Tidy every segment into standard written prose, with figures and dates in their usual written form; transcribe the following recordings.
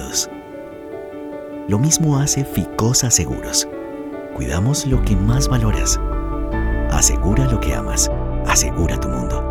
todos. Lo mismo hace Ficosa Seguros. Cuidamos lo que más valoras. Asegura lo que amas. Asegura tu mundo.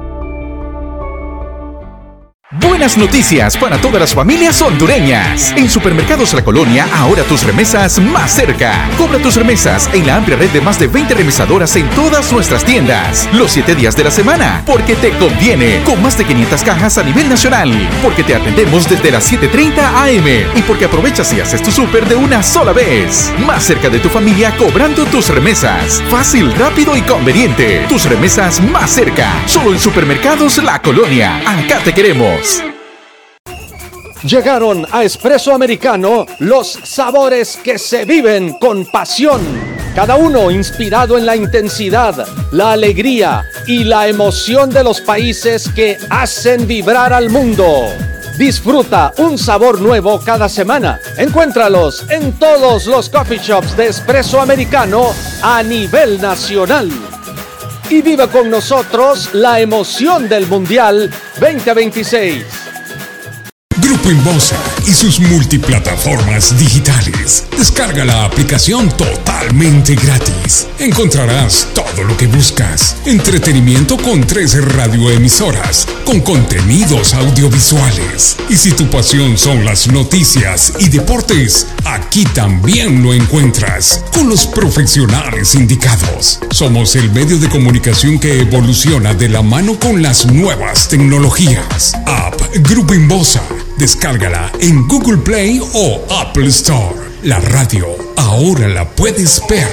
Buenas noticias para todas las familias hondureñas. En Supermercados La Colonia, ahora tus remesas más cerca. Cobra tus remesas en la amplia red de más de 20 remesadoras en todas nuestras tiendas. Los 7 días de la semana, porque te conviene. Con más de 500 cajas a nivel nacional. Porque te atendemos desde las 7:30 AM. Y porque aprovechas y haces tu súper de una sola vez. Más cerca de tu familia cobrando tus remesas. Fácil, rápido y conveniente. Tus remesas más cerca. Solo en Supermercados La Colonia. Acá te queremos. Llegaron a Espresso Americano los sabores que se viven con pasión. Cada uno inspirado en la intensidad, la alegría y la emoción de los países que hacen vibrar al mundo. Disfruta un sabor nuevo cada semana. Encuéntralos en todos los coffee shops de Espresso Americano a nivel nacional. Y vive con nosotros la emoción del Mundial 2026. Grupo Inbosa y sus multiplataformas digitales. Descarga la aplicación totalmente gratis. Encontrarás todo lo que buscas. Entretenimiento con 13 radioemisoras, con contenidos audiovisuales. Y si tu pasión son las noticias y deportes, aquí también lo encuentras, con los profesionales indicados. Somos el medio de comunicación que evoluciona de la mano con las nuevas tecnologías. App Grupo Inbosa. Descárgala en Google Play o Apple Store. La radio ahora la puedes ver.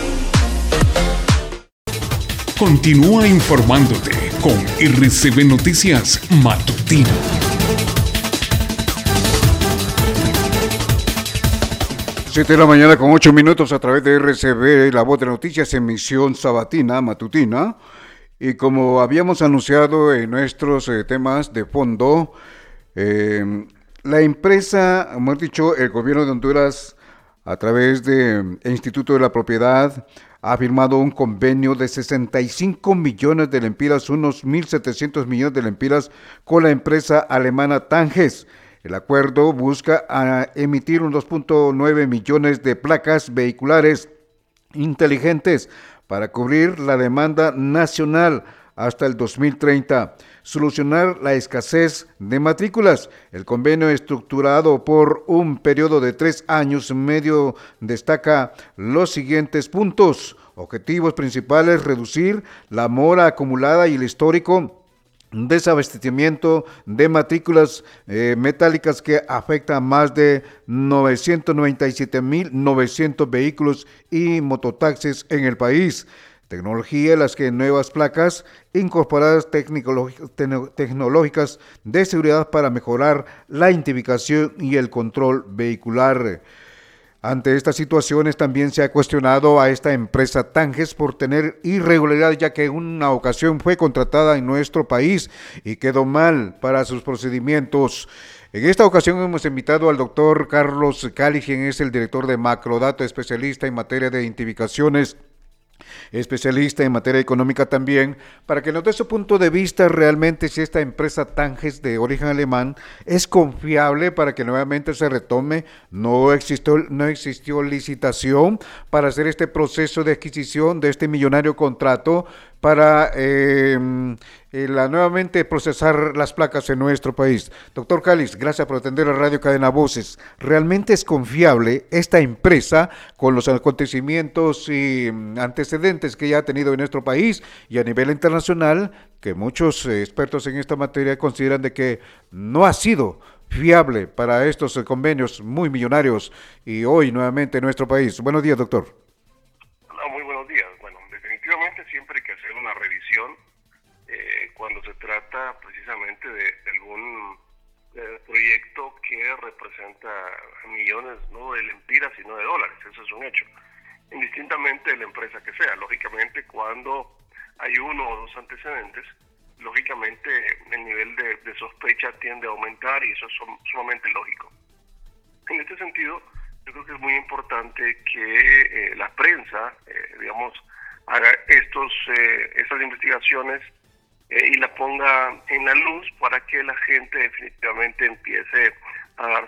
Continúa informándote con RCB Noticias Matutino. Siete de la mañana con 8 minutos a través de RCB, la voz de noticias, emisión sabatina, matutina. Y como habíamos anunciado en nuestros temas de fondo, la empresa, hemos dicho, el gobierno de Honduras, a través del Instituto de la Propiedad, ha firmado un convenio de 65 millones de lempiras, unos 1.700 millones de lempiras, con la empresa alemana Tanges. El acuerdo busca emitir unos 2.9 millones de placas vehiculares inteligentes para cubrir la demanda nacional hasta el 2030, solucionar la escasez de matrículas. El convenio estructurado por un periodo de 3 años y medio destaca los siguientes puntos. Objetivos principales: reducir la mora acumulada y el histórico desabastecimiento de matrículas metálicas que afecta a más de 997.900 vehículos y mototaxis en el país. Tecnología, las que nuevas placas incorporadas tecnológicas de seguridad para mejorar la identificación y el control vehicular. Ante estas situaciones también se ha cuestionado a esta empresa Tanges por tener irregularidades, ya que en una ocasión fue contratada en nuestro país y quedó mal para sus procedimientos. En esta ocasión hemos invitado al doctor Carlos Cali, quien es el director de Macrodato, especialista en materia de identificaciones, especialista en materia económica también, para que nos dé su punto de vista realmente si esta empresa Tanges de origen alemán es confiable para que nuevamente se retome. No existió licitación para hacer este proceso de adquisición de este millonario contrato para nuevamente procesar las placas en nuestro país. Doctor Cáliz, gracias por atender a Radio Cadena Voces. ¿Realmente es confiable esta empresa con los acontecimientos y antecedentes que ya ha tenido en nuestro país y a nivel internacional, que muchos expertos en esta materia consideran de que no ha sido fiable para estos convenios muy millonarios y hoy nuevamente en nuestro país? Buenos días, doctor. Muy buenos días. Bueno, definitivamente siempre hay que hacer una revisión cuando se trata precisamente de algún proyecto que representa millones, no de lempiras sino de dólares. Eso es un hecho, indistintamente de la empresa que sea. Lógicamente, cuando hay uno o dos antecedentes, lógicamente el nivel de sospecha tiende a aumentar y eso es sumamente lógico. En este sentido, yo creo que es muy importante que la prensa, haga estas investigaciones y la ponga en la luz para que la gente definitivamente empiece a darse